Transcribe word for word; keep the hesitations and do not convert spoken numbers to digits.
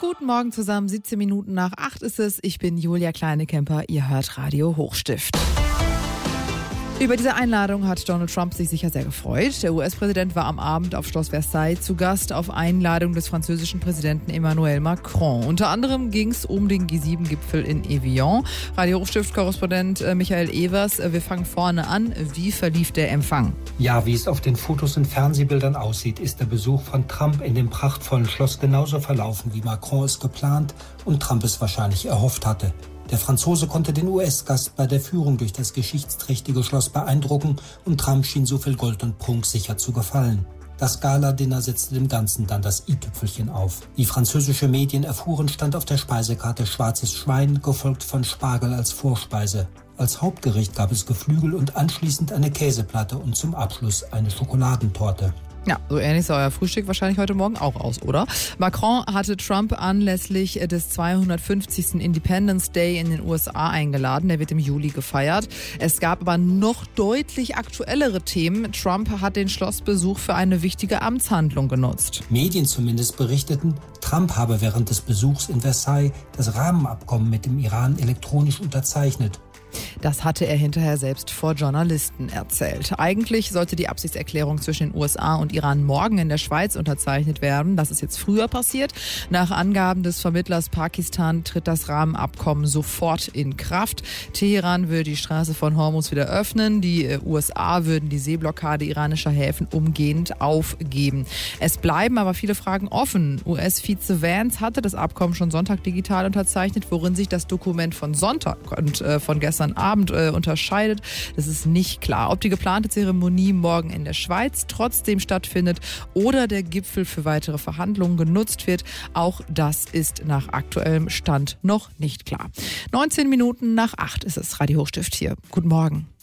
Guten Morgen zusammen, siebzehn Minuten nach acht ist es. Ich bin Julia Kleinekemper, ihr hört Radio Hochstift. Über diese Einladung hat Donald Trump sich sicher sehr gefreut. Der U S-Präsident war am Abend auf Schloss Versailles zu Gast auf Einladung des französischen Präsidenten Emmanuel Macron. Unter anderem ging es um den G sieben Gipfel in Evian. Radio Hochstift-Korrespondent Michael Evers, wir fangen vorne an. Wie verlief der Empfang? Ja, wie es auf den Fotos und Fernsehbildern aussieht, ist der Besuch von Trump in dem prachtvollen Schloss genauso verlaufen, wie Macron es geplant und Trump es wahrscheinlich erhofft hatte. Der Franzose konnte den U S-Gast bei der Führung durch das geschichtsträchtige Schloss beeindrucken und Trump schien so viel Gold und Prunk sicher zu gefallen. Das Gala-Dinner setzte dem Ganzen dann das i-Tüpfelchen auf. Wie französische Medien erfuhren, stand auf der Speisekarte schwarzes Schwein, gefolgt von Spargel als Vorspeise. Als Hauptgericht gab es Geflügel und anschließend eine Käseplatte und zum Abschluss eine Schokoladentorte. Ja, so ähnlich sah euer Frühstück wahrscheinlich heute Morgen auch aus, oder? Macron hatte Trump anlässlich des zweihundertfünfzigsten Independence Day in den U S A eingeladen. Der wird im Juli gefeiert. Es gab aber noch deutlich aktuellere Themen. Trump hat den Schlossbesuch für eine wichtige Amtshandlung genutzt. Medien zumindest berichteten, Trump habe während des Besuchs in Versailles das Rahmenabkommen mit dem Iran elektronisch unterzeichnet. Das hatte er hinterher selbst vor Journalisten erzählt. Eigentlich sollte die Absichtserklärung zwischen den U S A und Iran morgen in der Schweiz unterzeichnet werden. Das ist jetzt früher passiert. Nach Angaben des Vermittlers Pakistan tritt das Rahmenabkommen sofort in Kraft. Teheran würde die Straße von Hormuz wieder öffnen. Die U S A würden die Seeblockade iranischer Häfen umgehend aufgeben. Es bleiben aber viele Fragen offen. U S-Vize Vance hatte das Abkommen schon Sonntag digital unterzeichnet. Worin sich das Dokument von Sonntag und äh, von gestern Abend äh, unterscheidet. Das ist nicht klar. Ob die geplante Zeremonie morgen in der Schweiz trotzdem stattfindet oder der Gipfel für weitere Verhandlungen genutzt wird, auch das ist nach aktuellem Stand noch nicht klar. neunzehn Minuten nach acht ist es. Radio Hochstift hier. Guten Morgen.